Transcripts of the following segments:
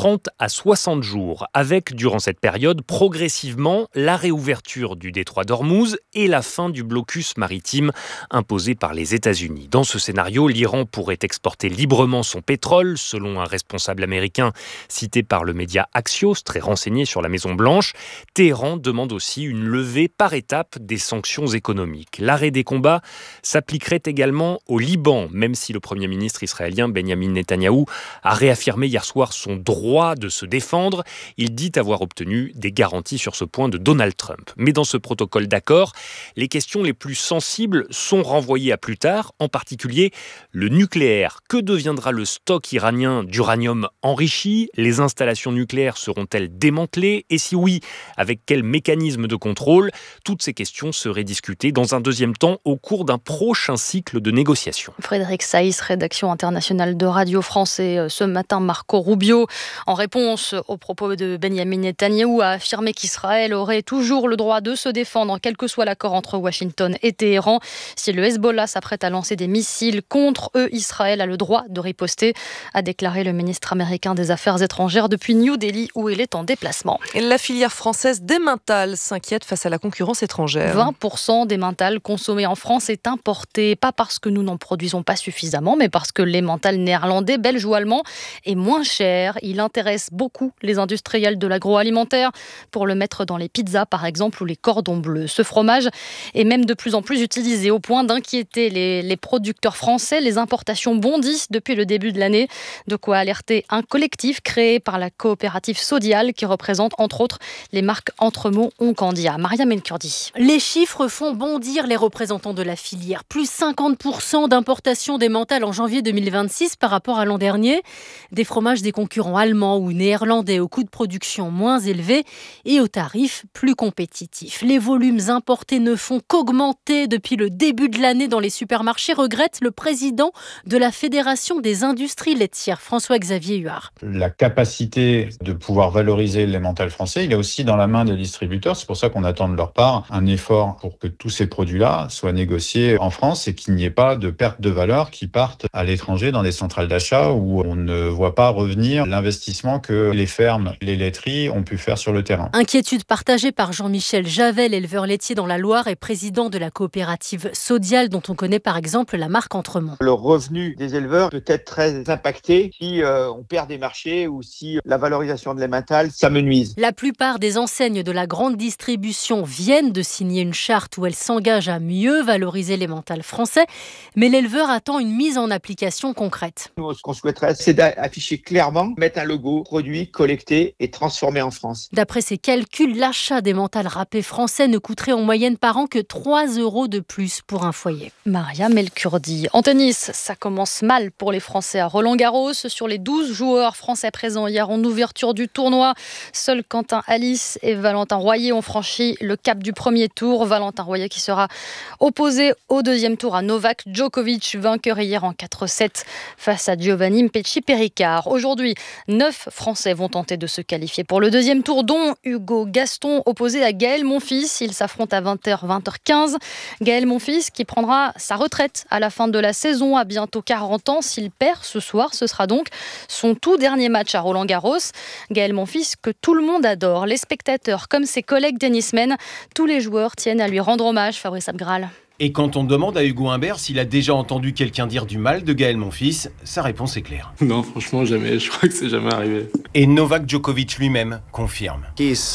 30 à 60 jours, avec, durant cette période, progressivement la réouverture du détroit d'Ormuz et la fin du blocus maritime imposé par les États-Unis. Dans ce scénario, l'Iran pourrait exporter librement son pétrole, selon un responsable américain cité par le média Axios, très renseigné sur la Maison-Blanche. Téhéran demande aussi une levée par étapes des sanctions économiques. L'arrêt des combats s'appliquerait également au Liban, même si le Premier ministre israélien Benjamin Netanyahou a réaffirmé hier soir son droit de se défendre. Il dit avoir obtenu des garanties sur ce point de Donald Trump. Mais dans ce protocole d'accord, les questions les plus sensibles sont renvoyées à plus tard, en particulier le nucléaire. Que deviendra le stock iranien d'uranium enrichi ? Les installations nucléaires seront-elles démantelées ? Et si oui, avec quel mécanisme de contrôle ? Toutes ces questions seraient discutées dans un deuxième temps au cours d'un prochain cycle de négociations. Frédéric Saïs, rédaction internationale de Radio France, et ce matin, Marco Rubio, en réponse aux propos de Benjamin Netanyahou, a affirmé qu'Israël aurait toujours le droit de se défendre, quel que soit l'accord entre Washington et Téhéran. Si le Hezbollah s'apprête à lancer des missiles contre eux, Israël a le droit de riposter, a déclaré le ministre américain des Affaires étrangères depuis New Delhi, où il est en déplacement. Et la filière française d'emmental s'inquiète face à la concurrence étrangère. 20% d'emmental consommé en France est importé, pas parce que nous n'en produisons pas suffisamment, mais parce que l'emmental néerlandais, belge ou allemand est moins cher. Il intéresse beaucoup les industriels de l'agroalimentaire pour le mettre dans les pizzas, par exemple, ou les cordons bleus. Ce fromage est même de plus en plus utilisé, au point d'inquiéter les producteurs français. Les importations bondissent depuis le début de l'année. De quoi alerter un collectif créé par la coopérative Sodial, qui représente entre autres les marques Entremont, Oncandia. Maria Menkurdi. Les chiffres font bondir les représentants de la filière. Plus 50% d'importation d'emmental en janvier 2026 par rapport à l'an dernier. Des fromages des concurrents allemands ou néerlandais aux coûts de production moins élevés et aux tarifs plus compétitifs. Les volumes importés ne font qu'augmenter depuis le début de l'année dans les supermarchés, regrette le président de la Fédération des industries laitières, François-Xavier Huard. La capacité de pouvoir valoriser l'emmental français, il est aussi dans la main des distributeurs. C'est pour ça qu'on attend de leur part un effort pour que tous ces produits-là soient négociés en France et qu'il n'y ait pas de perte de valeur qui partent à l'étranger dans des centrales d'achat où on ne voit pas revenir l'investissement que les fermes, les laiteries ont pu faire sur le terrain. Inquiétude partagée par Jean-Michel Javel, éleveur laitier dans la Loire et président de la coopérative Sodial, dont on connaît par exemple la marque Entremont. Le revenu des éleveurs peut être très impacté si on perd des marchés ou si la valorisation de l'emmental s'amenuise. La plupart des enseignes de la grande distribution viennent de signer une charte où elles s'engagent à mieux valoriser l'emmental français, mais l'éleveur attend une mise en application concrète. Nous, ce qu'on souhaiterait, c'est d'afficher clairement, mettre un logo, produit, collecté et transformé en France. D'après ses calculs, l'achat d'emmental râpé français ne coûterait en moyenne par an que 3 € de plus pour un foyer. Maria Melkurdi. En tennis, ça commence mal pour les Français à Roland-Garros. Sur les 12 joueurs français présents hier en ouverture du tournoi, seuls Quentin Halys et Valentin Royer ont franchi le cap du premier tour. Valentin Royer qui sera opposé au deuxième tour à Novak Djokovic, vainqueur hier en 4-7 face à Giovanni Mpetshi-Perricard. Aujourd'hui, 9 Français vont tenter de se qualifier pour le deuxième tour, dont Hugo Gaston, opposé à Gaël Monfils. Il s'affronte à 20h, 20h15. Gaël Monfils qui prendra sa retraite à la fin de la saison, à bientôt 40 ans. S'il perd ce soir, ce sera donc son tout dernier match à Roland-Garros. Gaël Monfils que tout le monde adore. Les spectateurs comme ses collègues tennismen, tous les joueurs tiennent à lui rendre hommage. Fabrice Abgral. Et quand on demande à Hugo Humbert s'il a déjà entendu quelqu'un dire du mal de Gaël Monfils, sa réponse est claire. Non, franchement, jamais. Je crois que c'est jamais arrivé. Et Novak Djokovic lui-même confirme.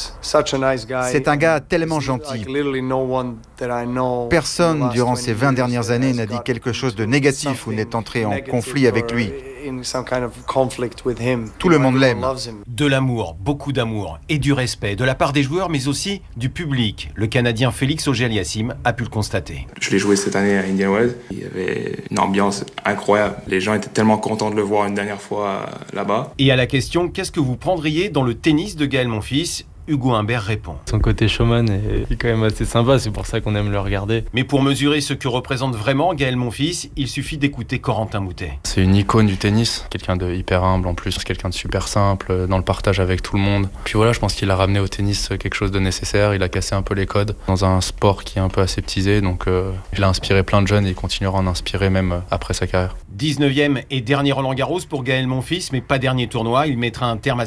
C'est un gars tellement gentil. Personne, durant ces 20 dernières années, n'a dit quelque chose de négatif ou n'est entré en conflit avec lui. Tout le monde l'aime. De l'amour, beaucoup d'amour et du respect de la part des joueurs, mais aussi du public. Le Canadien Félix Auger-Aliassime a pu le constater. Je l'ai joué cette année à Indian Wells. Il y avait une ambiance incroyable. Les gens étaient tellement contents de le voir une dernière fois là-bas. Et à la question, qu'est-ce que vous prendriez dans le tennis de Gaël Monfils ? Hugo Humbert répond. Son côté showman est quand même assez sympa, c'est pour ça qu'on aime le regarder. Mais pour mesurer ce que représente vraiment Gaël Monfils, il suffit d'écouter Corentin Moutet. C'est une icône du tennis, quelqu'un de hyper humble en plus, quelqu'un de super simple, dans le partage avec tout le monde. Puis voilà, je pense qu'il a ramené au tennis quelque chose de nécessaire, il a cassé un peu les codes dans un sport qui est un peu aseptisé, donc il a inspiré plein de jeunes et il continuera à en inspirer même après sa carrière. 19e et dernier Roland-Garros pour Gaël Monfils, mais pas dernier tournoi, il mettra un terme à